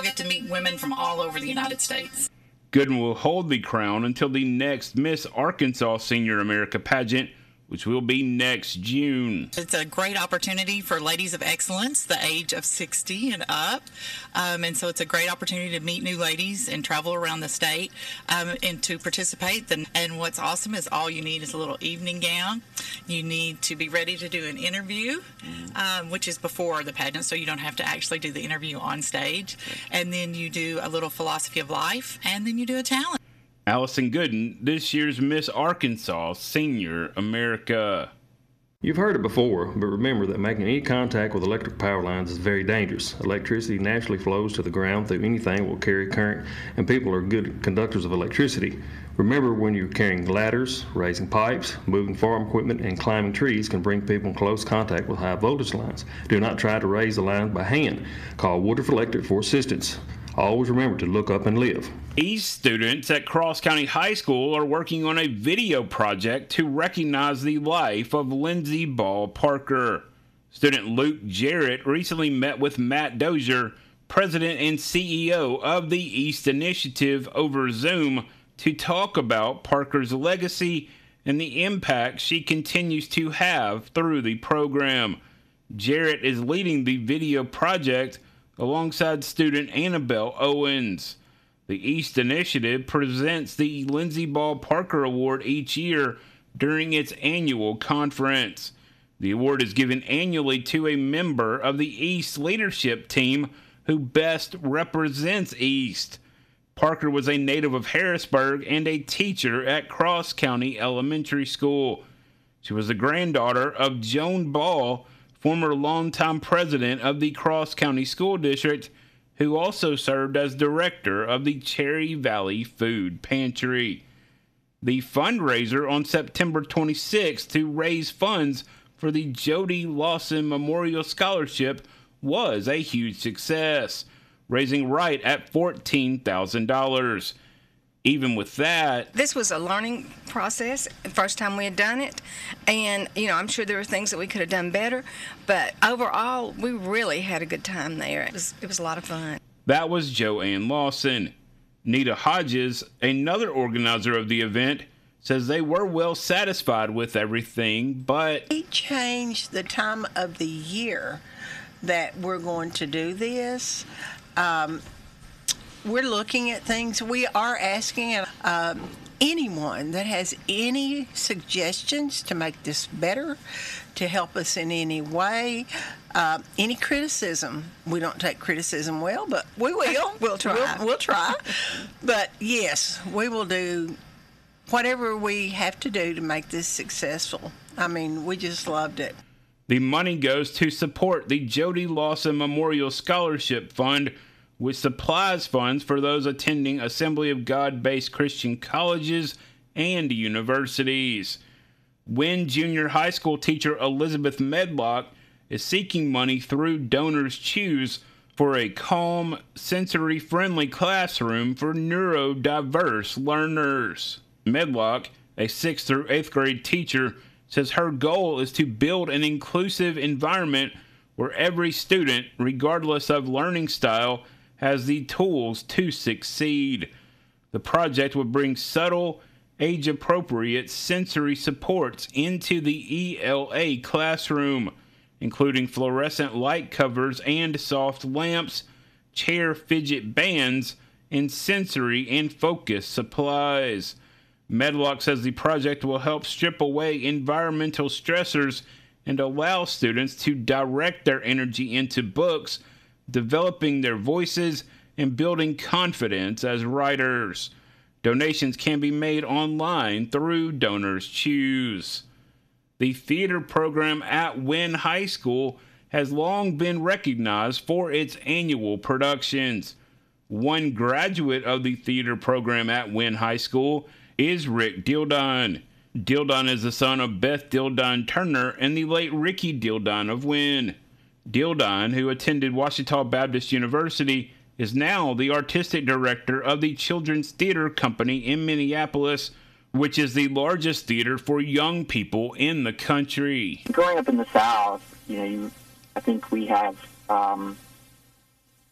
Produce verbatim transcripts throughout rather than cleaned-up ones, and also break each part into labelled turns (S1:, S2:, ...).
S1: get to meet women from all over the United States.
S2: Gooden will hold the crown until the next Miss Arkansas Senior America pageant, which will be next June.
S1: It's a great opportunity for ladies of excellence, the age of sixty and up. Um, and so it's a great opportunity to meet new ladies and travel around the state um, and to participate. And what's awesome is all you need is a little evening gown. You need to be ready to do an interview, um, which is before the pageant, so you don't have to actually do the interview on stage. And then you do a little philosophy of life, and then you do a talent.
S2: Allison Gooden, this year's Miss Arkansas Senior America.
S3: You've heard it before, but remember that making any contact with electric power lines is very dangerous. Electricity naturally flows to the ground through anything that will carry current, and people are good conductors of electricity. Remember, when you're carrying ladders, raising pipes, moving farm equipment, and climbing trees can bring people in close contact with high voltage lines. Do not try to raise the lines by hand. Call Woodruff Electric for assistance. Always remember to look up and live.
S2: East students at Cross County High School are working on a video project to recognize the life of Lindsey Ball Parker. Student Luke Jarrett recently met with Matt Dozier, president and C E O of the East Initiative, over Zoom to talk about Parker's legacy and the impact she continues to have through the program. Jarrett is leading the video project alongside student Annabelle Owens. The East Initiative presents the Lindsey Ball Parker Award each year during its annual conference. The award is given annually to a member of the East leadership team who best represents East. Parker was a native of Harrisburg and a teacher at Cross County Elementary School. She was the granddaughter of Joan Ball, former longtime president of the Cross County School District, who also served as director of the Cherry Valley Food Pantry. The fundraiser on September twenty-sixth to raise funds for the Jody Lawson Memorial Scholarship was a huge success, raising right at fourteen thousand dollars. Even with that,
S4: this was a learning process, the first time we had done it, and you know, I'm sure there were things that we could have done better, but overall we really had a good time there. It was it was a lot of fun.
S2: That was Joanne Lawson. Nita Hodges, another organizer of the event, says they were well satisfied with everything, but
S5: we changed the time of the year that we're going to do this. Um, We're looking at things. We are asking um, anyone that has any suggestions to make this better, to help us in any way, uh, any criticism. We don't take criticism well, but we will.
S4: We'll try.
S5: We'll, we'll try. But yes, we will do whatever we have to do to make this successful. I mean, we just loved it.
S2: The money goes to support the Jody Lawson Memorial Scholarship Fund, which supplies funds for those attending Assembly of God-based Christian colleges and universities. Wynne Junior High School teacher Elizabeth Medlock is seeking money through Donors Choose for a calm, sensory-friendly classroom for neurodiverse learners. Medlock, a sixth through eighth grade teacher, says her goal is to build an inclusive environment where every student, regardless of learning style, has the tools to succeed. The project would bring subtle, age-appropriate sensory supports into the E L A classroom, including fluorescent light covers and soft lamps, chair fidget bands, and sensory and focus supplies. Medlock says the project will help strip away environmental stressors and allow students to direct their energy into books, developing their voices, and building confidence as writers. Donations can be made online through Donors Choose. The theater program at Wynne High School has long been recognized for its annual productions. One graduate of the theater program at Wynne High School is Rick Dildon. Dildon is the son of Beth Dildon Turner and the late Ricky Dildon of Wynne. Dildon, who attended Ouachita Baptist University, is now the artistic director of the Children's Theater Company in Minneapolis, which is the largest theater for young people in the country.
S6: Growing up in the South, you know, you, I think we have um,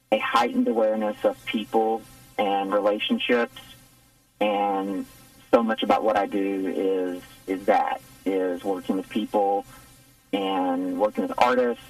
S6: a heightened awareness of people and relationships, and so much about what I do is is that, is working with people and working with artists,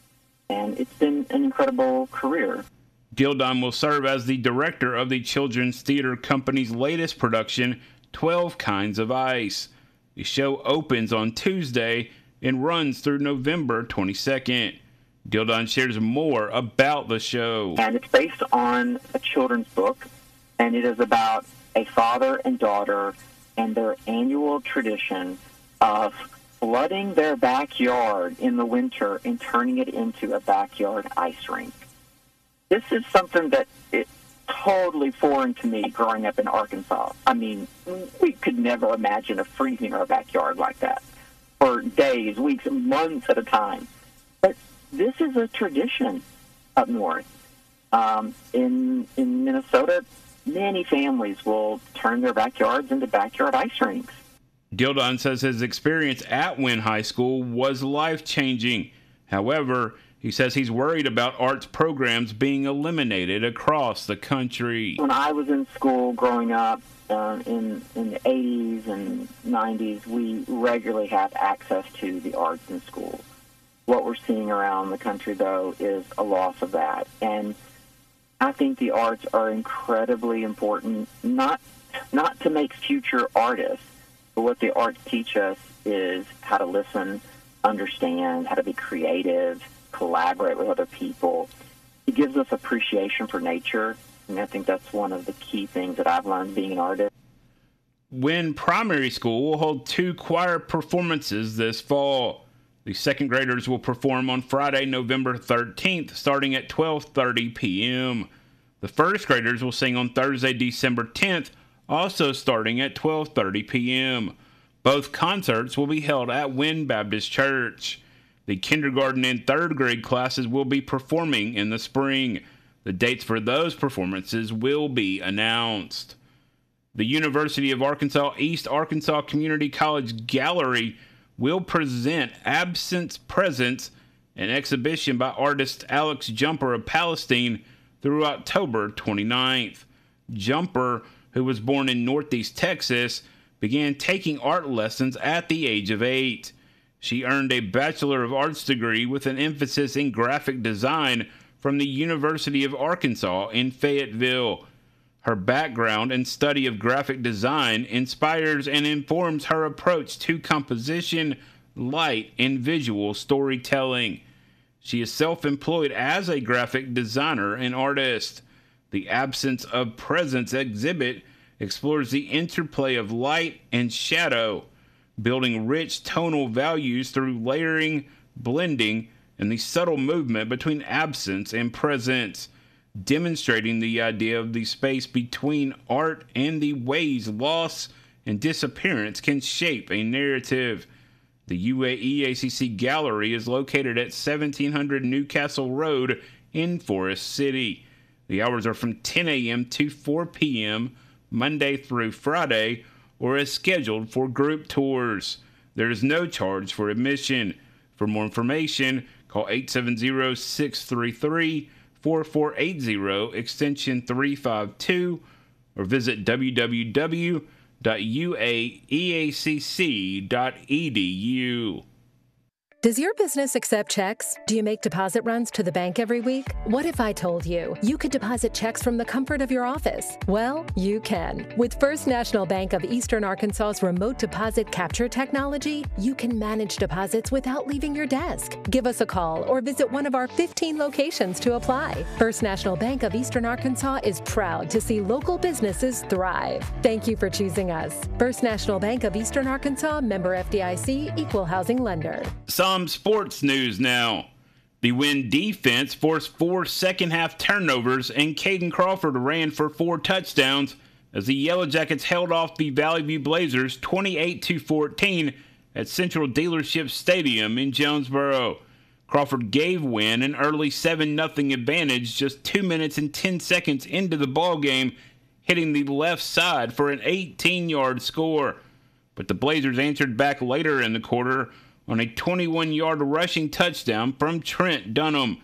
S6: and it's been an incredible career.
S2: Gildon will serve as the director of the Children's Theater Company's latest production, twelve Kinds of Ice. The show opens on Tuesday and runs through November twenty-second. Gildon shares more about the show.
S6: And it's based on a children's book, and it is about a father and daughter and their annual tradition of flooding their backyard in the winter and turning it into a backyard ice rink. This is something that is totally foreign to me growing up in Arkansas. I mean, we could never imagine of freezing our backyard like that for days, weeks, months at a time. But this is a tradition up north. Um, in in Minnesota, many families will turn their backyards into backyard ice rinks.
S2: Gildon says his experience at Wynn High School was life-changing. However, he says he's worried about arts programs being eliminated across the country.
S6: When I was in school growing up uh, in, in the eighties and nineties, we regularly had access to the arts in school. What we're seeing around the country, though, is a loss of that. And I think the arts are incredibly important, not not to make future artists, but what the arts teach us is how to listen, understand, how to be creative, collaborate with other people. It gives us appreciation for nature, and I think that's one of the key things that I've learned being an artist.
S2: Wynn Primary School will hold two choir performances this fall. The second graders will perform on Friday, November thirteenth, starting at twelve thirty p.m. The first graders will sing on Thursday, December tenth, also starting at twelve thirty p.m. Both concerts will be held at Wynn Baptist Church. The kindergarten and third grade classes will be performing in the spring. The dates for those performances will be announced. The University of Arkansas East Arkansas Community College Gallery will present Absence Presence, an exhibition by artist Alex Jumper of Palestine, through October twenty-ninth. Jumper, who was born in Northeast Texas, began taking art lessons at the age of eight. She earned a Bachelor of Arts degree with an emphasis in graphic design from the University of Arkansas in Fayetteville. Her background and study of graphic design inspires and informs her approach to composition, light, and visual storytelling. She is self-employed as a graphic designer and artist. The Absence of Presence exhibit explores the interplay of light and shadow, building rich tonal values through layering, blending, and the subtle movement between absence and presence, demonstrating the idea of the space between art and the ways loss and disappearance can shape a narrative. The U A E A C C Gallery is located at seventeen hundred Newcastle Road in Forest City. The hours are from ten a.m. to four p.m. Monday through Friday, or as scheduled for group tours. There is no charge for admission. For more information, call eight seven zero, six three three, four four eight zero, extension three five two, or visit w w w dot u a e a c c dot e d u.
S7: Does your business accept checks? Do you make deposit runs to the bank every week? What if I told you you could deposit checks from the comfort of your office? Well, you can. With First National Bank of Eastern Arkansas's remote deposit capture technology, you can manage deposits without leaving your desk. Give us a call or visit one of our fifteen locations to apply. First National Bank of Eastern Arkansas is proud to see local businesses thrive. Thank you for choosing us. First National Bank of Eastern Arkansas, member F D I C, equal housing lender.
S2: Some sports news now. The Wynn defense forced four second-half turnovers, and Caden Crawford ran for four touchdowns as the Yellow Jackets held off the Valley View Blazers twenty-eight to fourteen at Central Dealership Stadium in Jonesboro. Crawford gave Wynn an early seven nothing advantage just two minutes and ten seconds into the ballgame, hitting the left side for an eighteen-yard score. But the Blazers answered back later in the quarter on a twenty-one-yard rushing touchdown from Trent Dunham.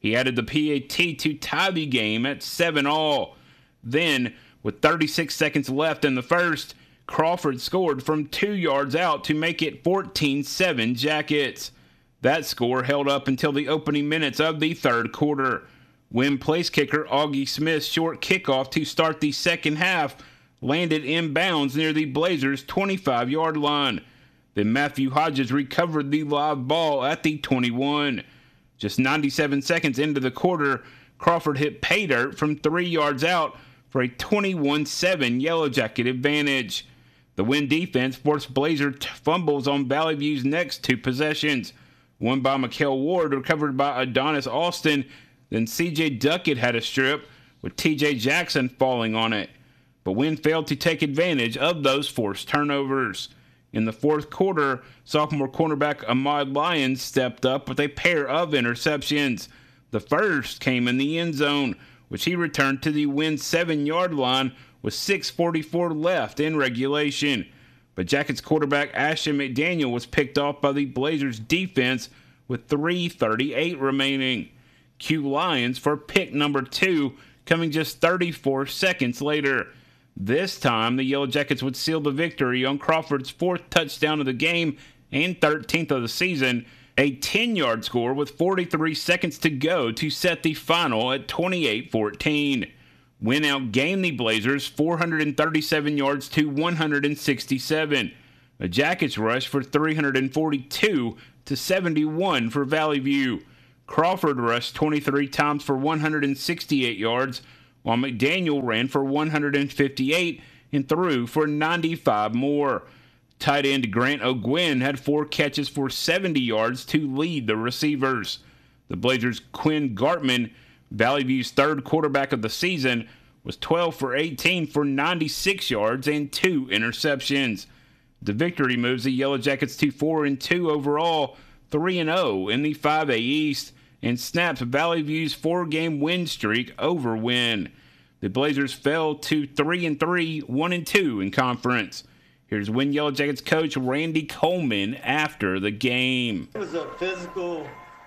S2: He added the P A T to tie the game at seven all. Then, with thirty-six seconds left in the first, Crawford scored from two yards out to make it fourteen seven Jackets. That score held up until the opening minutes of the third quarter, when place kicker Augie Smith's short kickoff to start the second half landed inbounds near the Blazers' twenty-five-yard line. Then Matthew Hodges recovered the live ball at the twenty-one. Just ninety-seven seconds into the quarter, Crawford hit pay dirt from three yards out for a twenty-one seven Yellow Jacket advantage. The Wynn defense forced Blazer t- fumbles on Valley View's next two possessions. One by Mikael Ward, recovered by Adonis Austin. Then C J Duckett had a strip, with T J Jackson falling on it. But Wynn failed to take advantage of those forced turnovers. In the fourth quarter, sophomore cornerback Ahmad Lyons stepped up with a pair of interceptions. The first came in the end zone, which he returned to the Wynn seven-yard line with six forty-four left in regulation. But Jackets quarterback Ashton McDaniel was picked off by the Blazers defense with three thirty-eight remaining. Cue Lyons for pick number two, coming just thirty-four seconds later. This time, the Yellow Jackets would seal the victory on Crawford's fourth touchdown of the game and thirteenth of the season, a ten-yard score with forty-three seconds to go to set the final at twenty-eight fourteen. Wynn outgained the Blazers four hundred thirty-seven yards to one hundred sixty-seven. The Jackets rushed for three hundred forty-two to seventy-one for Valley View. Crawford rushed twenty-three times for one hundred sixty-eight yards, while McDaniel ran for one hundred fifty-eight and threw for ninety-five more. Tight end Grant O'Gwen had four catches for seventy yards to lead the receivers. The Blazers' Quinn Gartman, Valley View's third quarterback of the season, was twelve for eighteen for ninety-six yards and two interceptions. The victory moves the Yellow Jackets to four and two overall, three and oh in the five A East, and snaps Valley View's four-game win streak over Wynn. The Blazers fell to three and three, one and two in conference. Here's Wynn Yellow Jackets coach Randy Coleman after the game.
S8: It was a physical,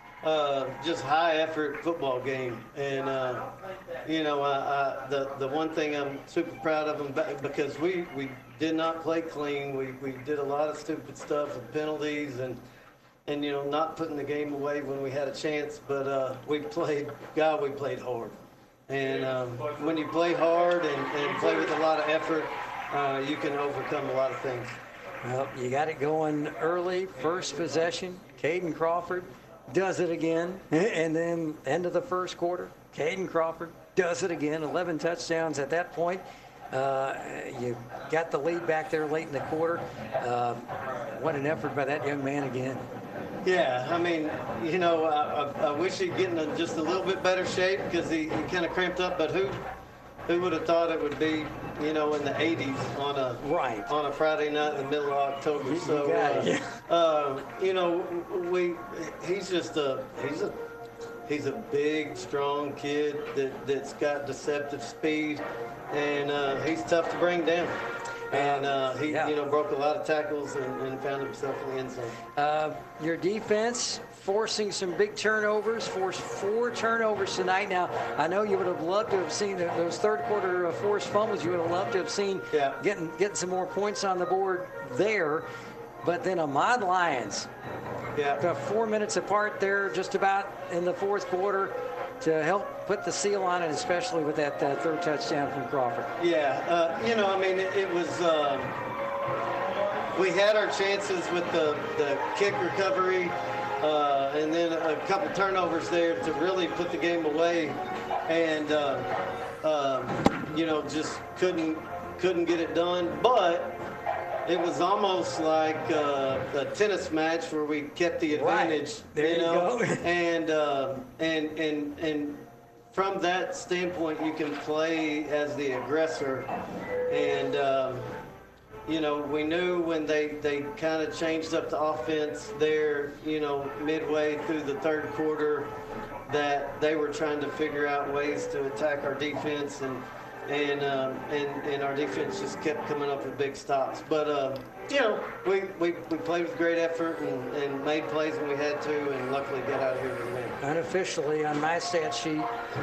S8: uh, just high-effort football game, and uh, you know, I, I, the the one thing I'm super proud of them, because we we did not play clean. We we did a lot of stupid stuff with penalties and. And, you know, not putting the game away when we had a chance, but uh, we played, God, we played hard. And um, when you play hard and, and play with a lot of effort, uh, you can overcome a lot of things.
S9: Well, you got it going early, first possession. Caden Crawford does it again. And then end of the first quarter, Caden Crawford does it again. eleven touchdowns at that point. Uh, you got the lead back there late in the quarter. Uh, what an effort by that young man again.
S8: Yeah, I mean, you know, I, I, I wish he'd get in just a little bit better shape because he, he kind of cramped up. But who who would have thought it would be, you know, in the eighties on a
S9: right
S8: on a Friday night in the middle of October?
S9: You,
S8: so,
S9: you, got
S8: uh,
S9: it, yeah.
S8: uh, you know, we he's just a he's a he's a big, strong kid that that's got deceptive speed, and uh, he's tough to bring down. And uh, he, yeah. you know, broke a lot of tackles and, and found himself in the end zone.
S9: Uh, your defense forcing some big turnovers, forced four turnovers tonight. Now, I know you would have loved to have seen those third quarter forced fumbles. You would have loved to have seen
S8: yeah.
S9: getting getting some more points on the board there. But then Ahmad Lyons,
S8: yeah.
S9: four minutes apart there, just about in the fourth quarter, to help put the seal on it, especially with that uh, third touchdown from Crawford.
S8: Yeah, uh, you know, I mean, it, it was, um, we had our chances with the, the kick recovery uh, and then a couple turnovers there to really put the game away, and, uh, um, you know, just couldn't, couldn't get it done. But it was almost like uh, a tennis match where we kept the advantage.
S9: Right. There
S8: you,
S9: you
S8: know?
S9: go.
S8: and uh, and and and from that standpoint, you can play as the aggressor. And um, you know, we knew when they they kind of changed up the offense there, you know, midway through the third quarter, that they were trying to figure out ways to attack our defense. And and um, and and our defense just kept coming up with big stops. But uh, you know, we, we, we played with great effort and, and made plays when we had to, and luckily got out of here with a win.
S9: Unofficially on my stat sheet,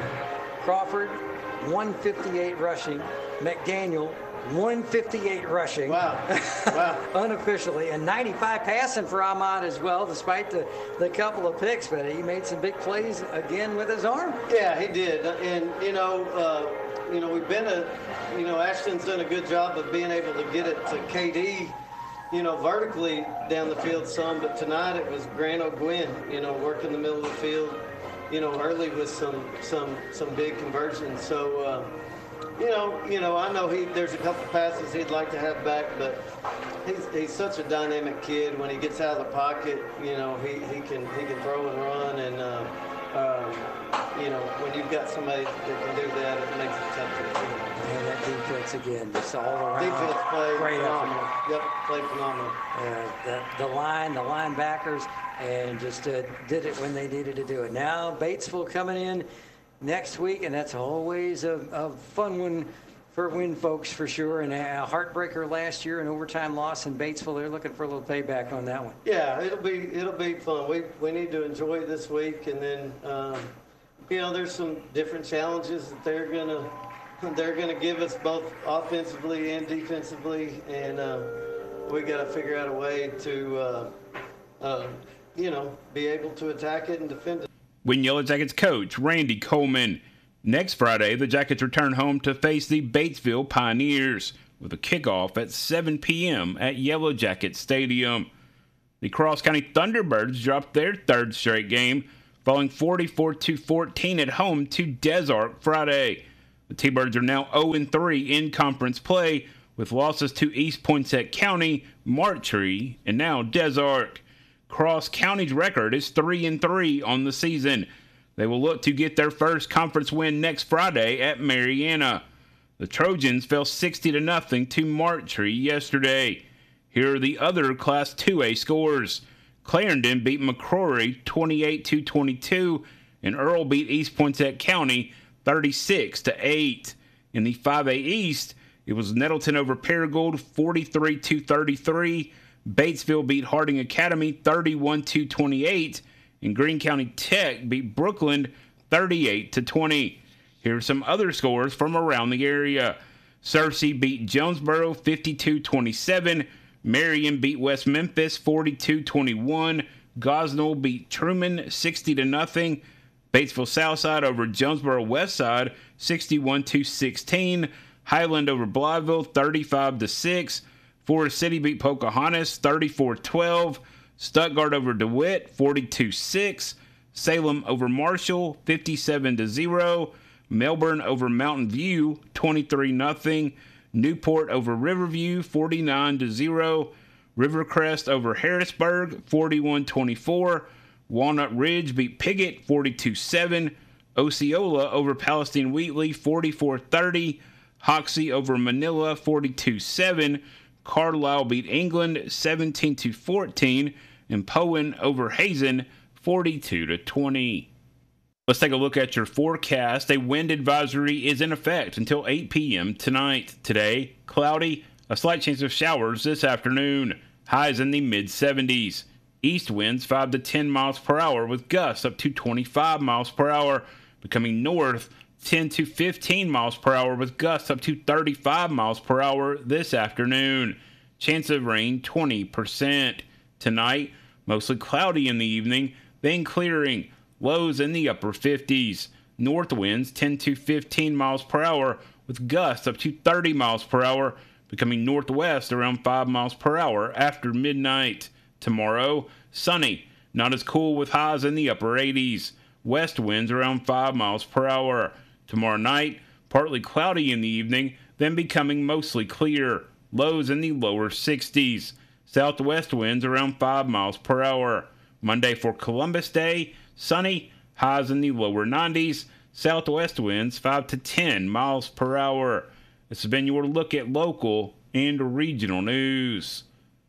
S9: Crawford one fifty-eight rushing, McDaniel one fifty-eight rushing.
S8: Wow. Wow.
S9: Unofficially, and ninety-five passing for Ahmad as well, despite the, the couple of picks, but he made some big plays again with his arm.
S8: Yeah, he did. And, you know, uh, you know, we've been a, you know, Ashton's done a good job of being able to get it to K D, you know, vertically down the field some, but tonight it was Grant O'Gwen, you know, working the middle of the field, you know, early with some some some big conversions. So, uh, you know, you know, I know he there's a couple passes he'd like to have back, but he's he's such a dynamic kid. When he gets out of the pocket, you know, he, he can he can throw and run, and uh, uh, you know, when you've got somebody that can do that, it makes it tough to do.
S9: And that defense again, just all around.
S8: Defense played
S9: great
S8: phenomenal.
S9: effort.
S8: Yep, played phenomenal.
S9: Uh, the, the line, the linebackers, and just uh, did it when they needed to do it. Now Batesville coming in next week, and that's always a, a fun one for Win folks for sure. And a heartbreaker last year, an overtime loss in Batesville. They're looking for a little payback on that one.
S8: Yeah, it'll be it'll be fun. We we need to enjoy this week, and then um, you know, there's some different challenges that they're gonna they're gonna give us both offensively and defensively, and uh, we got to figure out a way to uh, uh, you know, be able to attack it and defend it.
S2: Win Yellow Jackets coach Randy Coleman. Next Friday, the Jackets return home to face the Batesville Pioneers with a kickoff at seven p.m. at Yellow Jacket Stadium. The Cross County Thunderbirds dropped their third straight game, falling forty-four to fourteen at home to Des Arc Friday. The T-Birds are now oh and three in conference play with losses to East Poinsett County, Martree, and now Des Arc. Cross County's record is three and three on the season. They will look to get their first conference win next Friday at Marianna. The Trojans fell sixty to nothing to Martree yesterday. Here are the other Class two A scores. Clarendon beat McCrory twenty-eight to twenty-two, and Earl beat East Poinsett County thirty-six to eight. In the five A East, it was Nettleton over Paragould forty-three to thirty-three. Batesville beat Harding Academy thirty-one to twenty-eight, and Greene County Tech beat Brookland thirty-eight to twenty. Here are some other scores from around the area. Searcy beat Jonesboro fifty-two twenty-seven. Marion beat West Memphis forty-two twenty-one. Gosnell beat Truman sixty to nothing. Batesville Southside over Jonesboro Westside sixty-one to sixteen. Highland over Blytheville thirty-five to six. Forest City beat Pocahontas thirty-four twelve. Stuttgart over DeWitt forty-two six. Salem over Marshall fifty-seven to zero. Melbourne over Mountain View twenty-three nothing. Newport over Riverview forty-nine to zero. Rivercrest over Harrisburg forty-one twenty-four. Walnut Ridge beat Piggott forty-two seven. Osceola over Palestine Wheatley forty-four thirty. Hoxie over Manila forty-two seven. Carlisle beat England seventeen to fourteen, and Poen over Hazen forty-two to twenty. Let's take a look at your forecast. A wind advisory is in effect until eight p.m. tonight. Today, cloudy, a slight chance of showers this afternoon. Highs in the mid seventies. East winds five to ten miles per hour with gusts up to twenty-five miles per hour, becoming north ten to fifteen miles per hour with gusts up to thirty-five miles per hour this afternoon. Chance of rain twenty percent. Tonight, mostly cloudy in the evening, then clearing. Lows in the upper fifties. North winds ten to fifteen miles per hour with gusts up to thirty miles per hour, becoming northwest around five miles per hour after midnight. Tomorrow, sunny, not as cool with highs in the upper eighties. West winds around five miles per hour. Tomorrow night, partly cloudy in the evening, then becoming mostly clear. Lows in the lower sixties. Southwest winds around five miles per hour. Monday for Columbus Day, sunny, highs in the lower nineties. Southwest winds five to ten miles per hour. This has been your look at local and regional news.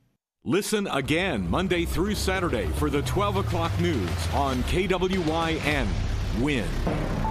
S10: Listen again Monday through Saturday for the twelve o'clock news on K W Y N. Win.